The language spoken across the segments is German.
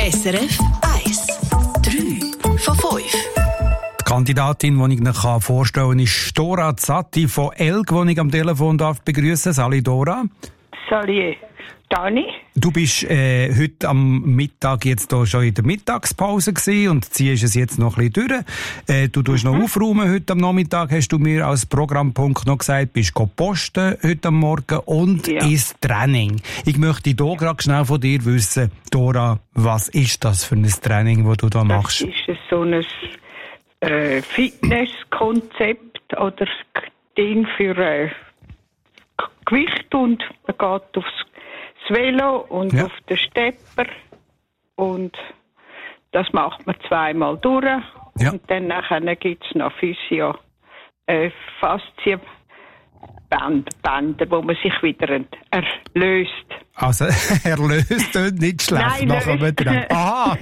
SRF 1. 3 von 5. Die Kandidatin, die ich Ihnen vorstellen kann, ist Dora Zatti von Elk, die ich am Telefon begrüßen darf. Salut Dora. Salut Dani. Du bist heute am Mittag jetzt hier schon in der Mittagspause gewesen und ziehst es jetzt noch ein bisschen durch. Du tust noch aufräumen heute am Nachmittag, hast du mir als Programmpunkt noch gesagt, bist posten heute am Morgen und ins Training. Ich möchte hier gerade schnell von dir wissen, Dora, was ist das für ein Training, das du da machst? Das ist so ein Fitnesskonzept oder Ding für Gewicht und man geht aufs Velo und auf den Stepper und das macht man 2-mal durch und dann nachher gibt es noch Physio Faszienbänder, wo man sich wieder erlöst. Also erlöst und nicht schlecht nachher mit dran. Aha!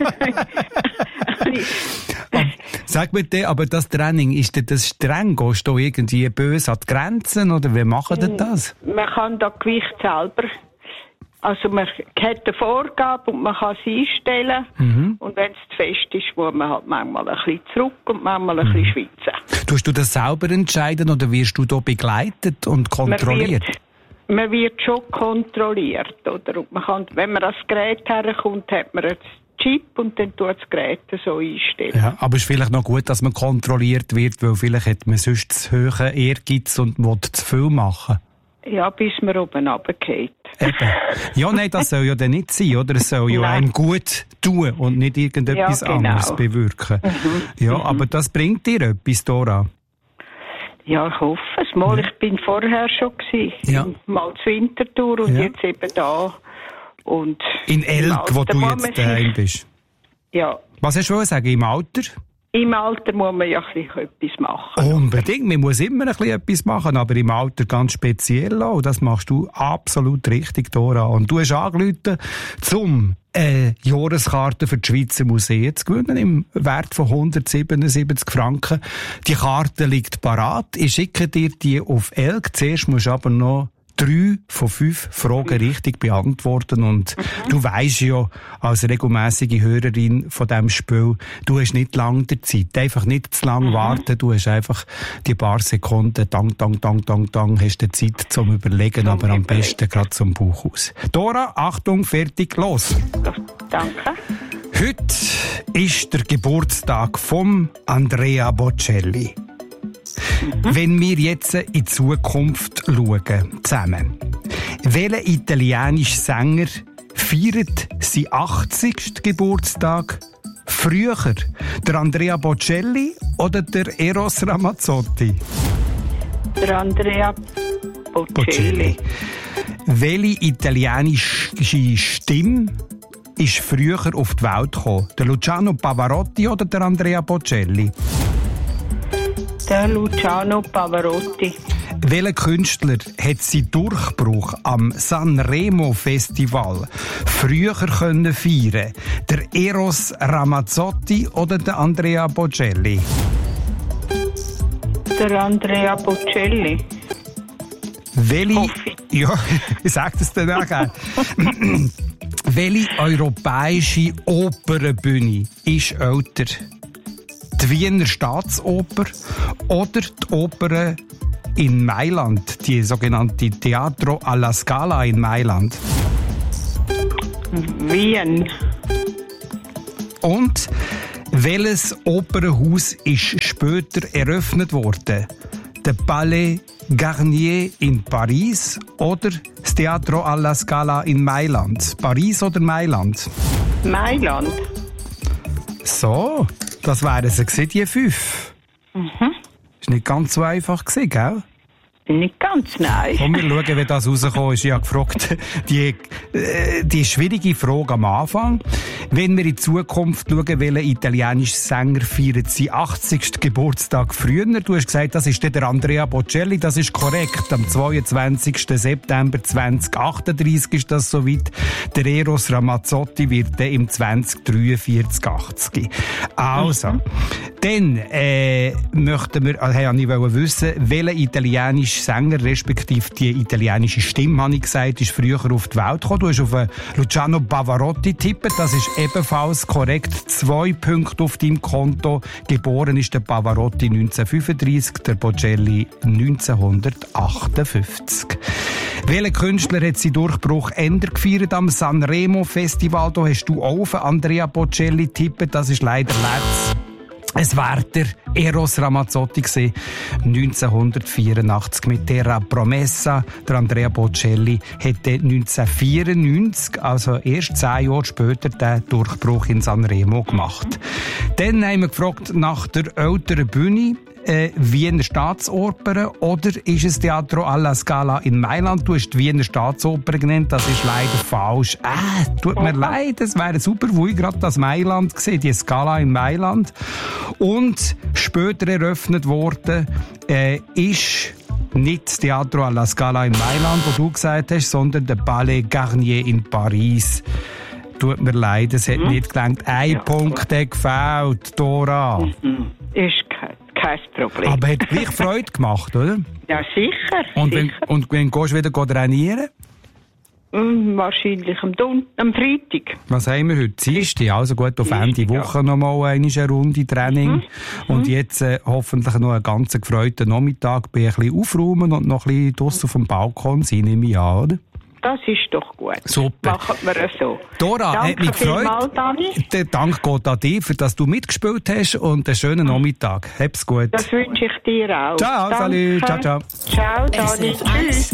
Sag mir dir, aber das Training, ist das streng? Gehst du irgendwie böse an die Grenzen oder wie machen ihr das? Man kann das Gewicht selber, also man hat eine Vorgabe und man kann es einstellen. Und wenn es zu fest ist, muss man halt manchmal ein bisschen zurück und manchmal ein bisschen schwitzen. Tust du das selber entscheiden oder wirst du da begleitet und kontrolliert? Man wird schon kontrolliert, oder? Und man kann, wenn man ans Gerät herkommt, hat man ein Chip und dann tut das Gerät so einstellen. Ja, aber es ist vielleicht noch gut, dass man kontrolliert wird, weil vielleicht hat man sonst zu hohen Ehrgeiz und will zu viel machen. Ja, bis man oben runtergeht. Eben. Ja, nein, das soll ja dann nicht sein, oder? Es soll ja einem gut tun und nicht irgendetwas anderes bewirken. Ja, aber das bringt dir etwas, Dora? Ja, ich hoffe es mal. Ich bin vorher schon gewesen. Mal zur Winterthur und jetzt eben da. Und in Elk, wo du jetzt daheim bist? Ja. Was hast du sagen, im Alter? Im Alter muss man ja etwas machen. Unbedingt, man muss immer etwas machen, aber im Alter ganz speziell auch. Das machst du absolut richtig, Dora. Und du hast angerufen, um Jahreskarte für die Schweizer Museen zu gewinnen, im Wert von 177 Franken. Die Karte liegt parat. Ich schicke dir die auf Elk. Zuerst musst du aber noch 3 von 5 Fragen richtig beantworten und du weisst ja, als regelmässige Hörerin von diesem Spiel, du hast nicht lange der Zeit, einfach nicht zu lange warten, du hast einfach die paar Sekunden, dang, hast du Zeit zum Überlegen, aber am besten gerade zum Bauch aus. Dora, Achtung, fertig, los! Danke. Heute ist der Geburtstag von Andrea Bocelli. Wenn wir jetzt in die Zukunft schauen, zusammen. Welcher italienische Sänger feiert seinen 80. Geburtstag früher? Der Andrea Bocelli oder der Eros Ramazzotti? Der Andrea Bocelli. Welche italienische Stimme ist früher auf die Welt gekommen? Der Luciano Pavarotti oder der Andrea Bocelli? Der Luciano Pavarotti. Welcher Künstler hat seinen Durchbruch am Sanremo Festival früher feiern können? Der Eros Ramazzotti oder der Andrea Bocelli? Der Andrea Bocelli. Welche? Ja, ich sage das dann nachher. Welche europäische Opernbühne ist älter? Die Wiener Staatsoper oder die Oper in Mailand, die sogenannte Teatro alla Scala in Mailand? Wien. Und welches Opernhaus ist später eröffnet worden? Der Palais Garnier in Paris oder das Teatro alla Scala in Mailand? Paris oder Mailand? Mailand. So, das wären sie gewesen, die 5. Ist nicht ganz so einfach gewesen, gell? Nicht ganz, nein. Komm, wir schauen, wie das rausgekommen ist. Ich habe gefragt, die schwierige Frage am Anfang. Wenn wir in die Zukunft schauen, welcher italienische Sänger feiert seinen 80. Geburtstag früher? Du hast gesagt, das ist der Andrea Bocelli. Das ist korrekt. Am 22. September 2038 ist das soweit. Der Eros Ramazzotti wird dann im 2043 80. Also, Dann möchten wir, ich wollte wissen, welcher italienische Sänger, respektive die italienische Stimme, habe ich gesagt, ist früher auf die Welt gekommen. Du hast auf Luciano Pavarotti tippen, das ist ebenfalls korrekt. 2 Punkte auf deinem Konto. Geboren ist der Pavarotti 1935, der Bocelli 1958. Welcher Künstler hat seinen Durchbruch gefeiert am Sanremo Festival? Da hast du auch auf Andrea Bocelli tippen, das ist leider letztes. Es war der Eros Ramazzotti 1984 mit Terra Promessa. Der Andrea Bocelli hätte 1994, also erst 10 Jahre später, den Durchbruch in Sanremo gemacht. Dann haben wir gefragt nach der älteren Bühne. Wiener Staatsoper oder ist es Teatro alla Scala in Mailand? Du hast die Wiener Staatsoper genannt, das ist leider falsch. Tut mir leid, es wäre super, wo ich gerade das Mailand gesehen, die Scala in Mailand. Und später eröffnet worden ist nicht das Teatro alla Scala in Mailand, wo du gesagt hast, sondern der Palais Garnier in Paris. Tut mir leid, es hat nicht gelangt. Ein Punkt hat gefällt, Dora. Ist kein Problem. Aber hat gleich Freude gemacht, oder? Ja, sicher. Und wenn gehst du wieder trainieren? Wahrscheinlich am Freitag. Was haben wir heute? Dienstag. Also gut, auf Ende Woche noch mal eine Runde Training. Und jetzt hoffentlich noch einen ganz gefreuten Nachmittag. Bin ein bisschen aufräumen und noch ein bisschen draussen auf dem Balkon sein, nehme ich an, oder? Das ist doch gut. Super. Machen wir es so. Dora, hat mich gefreut. Der Dank geht an dich, für dass du mitgespielt hast und einen schönen Nachmittag. Hab's gut. Das wünsche ich dir auch. Ciao, salut. Ciao, ciao. Ciao, Dani. Tschüss.